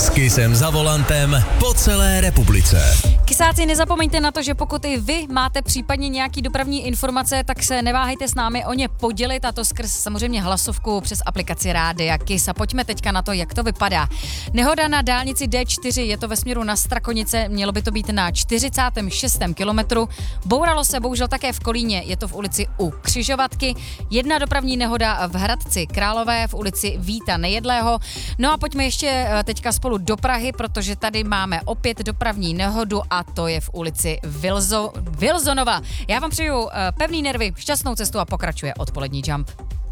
S Kissem za volantem po celé republice. Kysáci, nezapomeňte na to, že pokud i vy máte případně nějaký dopravní informace, tak se neváhejte s námi o ně podělit, a to skrz samozřejmě hlasovku přes aplikaci Rádia Kiss. A pojďme teďka na to, jak to vypadá. Nehoda na dálnici D4, je to ve směru na Strakonice, mělo by to být na 46. kilometru. Bouralo se bohužel také v Kolíně, je to v ulici U Křižovatky. Jedna dopravní nehoda v Hradci Králové, v ulici Víta Nejedlého. No a pojďme ještě teďka spolu do Prahy, protože tady máme opět dopravní nehodu a to je v ulici Vilzonova. Já vám přeju pevný nervy, šťastnou cestu a pokračuje odpolední Jump.